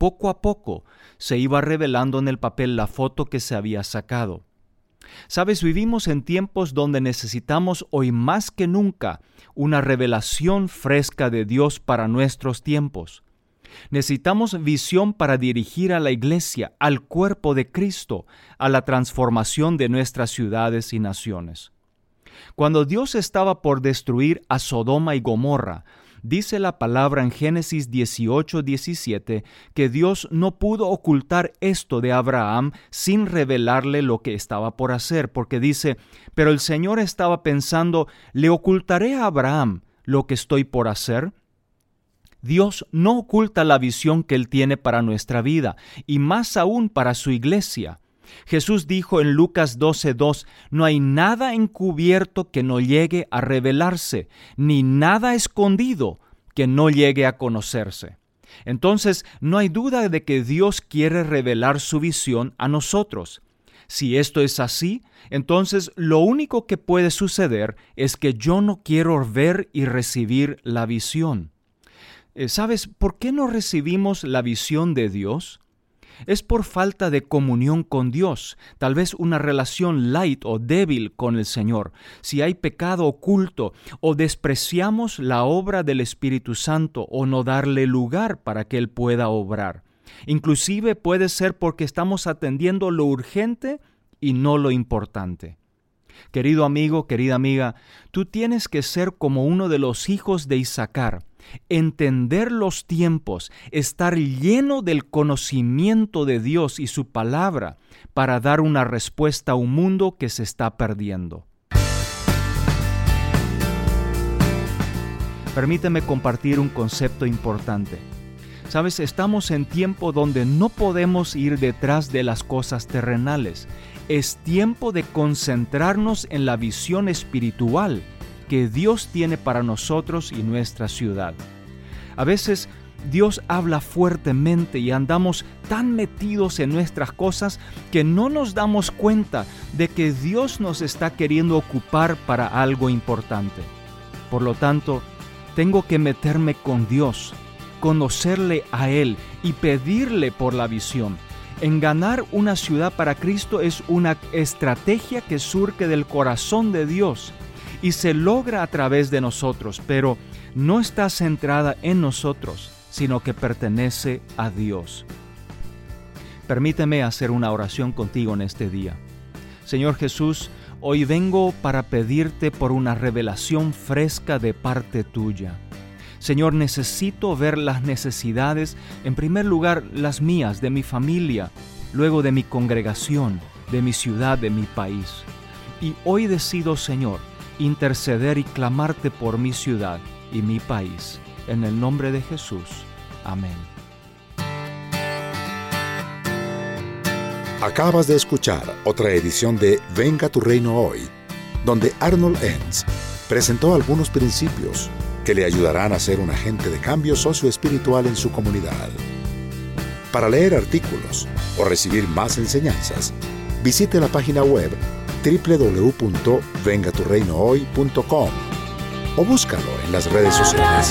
poco a poco se iba revelando en el papel la foto que se había sacado. Sabes, vivimos en tiempos donde necesitamos hoy más que nunca una revelación fresca de Dios para nuestros tiempos. Necesitamos visión para dirigir a la iglesia, al cuerpo de Cristo, a la transformación de nuestras ciudades y naciones. Cuando Dios estaba por destruir a Sodoma y Gomorra, dice la palabra en Génesis 18:17 que Dios no pudo ocultar esto de Abraham sin revelarle lo que estaba por hacer, porque dice, pero el Señor estaba pensando, ¿le ocultaré a Abraham lo que estoy por hacer? Dios no oculta la visión que Él tiene para nuestra vida, y más aún para su iglesia. Jesús dijo en Lucas 12:2, no hay nada encubierto que no llegue a revelarse, ni nada escondido que no llegue a conocerse. Entonces, no hay duda de que Dios quiere revelar su visión a nosotros. Si esto es así, entonces lo único que puede suceder es que yo no quiero ver y recibir la visión. ¿Sabes por qué no recibimos la visión de Dios? Es por falta de comunión con Dios, tal vez una relación light o débil con el Señor, si hay pecado oculto o despreciamos la obra del Espíritu Santo o no darle lugar para que Él pueda obrar. Inclusive puede ser porque estamos atendiendo lo urgente y no lo importante. Querido amigo, querida amiga, tú tienes que ser como uno de los hijos de Isaacar, entender los tiempos, estar lleno del conocimiento de Dios y su palabra para dar una respuesta a un mundo que se está perdiendo. Permíteme compartir un concepto importante. Sabes, estamos en tiempo donde no podemos ir detrás de las cosas terrenales. Es tiempo de concentrarnos en la visión espiritual que Dios tiene para nosotros y nuestra ciudad. A veces Dios habla fuertemente y andamos tan metidos en nuestras cosas que no nos damos cuenta de que Dios nos está queriendo ocupar para algo importante. Por lo tanto, tengo que meterme con Dios, conocerle a Él y pedirle por la visión. En ganar una ciudad para Cristo es una estrategia que surge del corazón de Dios y se logra a través de nosotros, pero no está centrada en nosotros, sino que pertenece a Dios. Permíteme hacer una oración contigo en este día. Señor Jesús, hoy vengo para pedirte por una revelación fresca de parte tuya. Señor, necesito ver las necesidades, en primer lugar las mías, de mi familia, luego de mi congregación, de mi ciudad, de mi país. Y hoy decido, Señor, interceder y clamarte por mi ciudad y mi país. En el nombre de Jesús. Amén. Acabas de escuchar otra edición de Venga tu Reino Hoy, donde Arnold Enns presentó algunos principios que le ayudarán a ser un agente de cambio socioespiritual en su comunidad. Para leer artículos o recibir más enseñanzas, visite la página web www.vengaturreinohoy.com o búscalo en las redes sociales.